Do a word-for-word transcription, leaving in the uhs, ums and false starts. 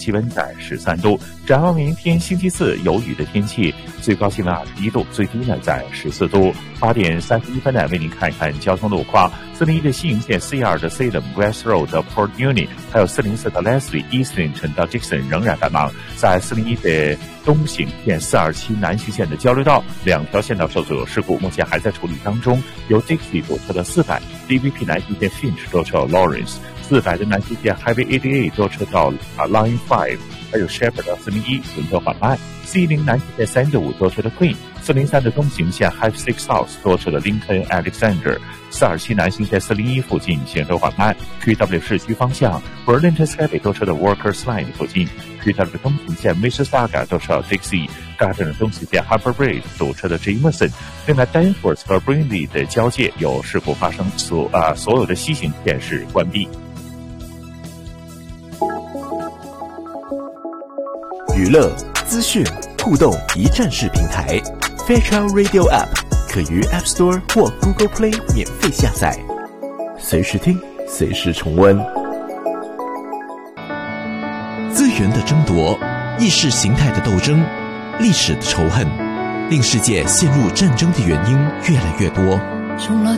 气温在十三度。展望明天星期四有雨的天气，最高气温二十一度，最低呢在十四度。八点三十一分呢，为您看一看交通路况。四零一的西营线 C 二的 Salem West Road 的 Port Union， 还有四零四的 Leslie Eastlington 到 Dixon 仍然繁忙。在四零一的东行线四二七南行线的交流道，两条线道受阻事故目前还在处理当中。由 Dixie 堵车的四百 D V P 南行线 Finch 多车 Lawrence， 四百的南行线 Highway 八十八多车到啊 Line 五， 还有 Shepherd 到四零一轮车缓慢。C 零南行线三十五多车的 Queen， 四零三的东行线 Highway 六 South 多车的 Lincoln Alexander， 四二七南行线四零一附近行车缓慢。Q W 市区方向 Burlington Skyway 多车的 Workers Line 附近。Q W 东行线 Mississauga 多车 Dixie， Garden 东行线 Harper Bridge 堵车的 Jameson。另外 Danforth 和 Brinley 的交界有事故发生，所啊所有的西行线是关闭。 娱乐、资讯、互动一站式平台 Fairchild Radio App 可于 App Store 或 Google Play 免费下载，随时听，随时重温。资源的争夺，意识形态的斗争，历史的仇恨，令世界陷入战争的原因越来越多。 从来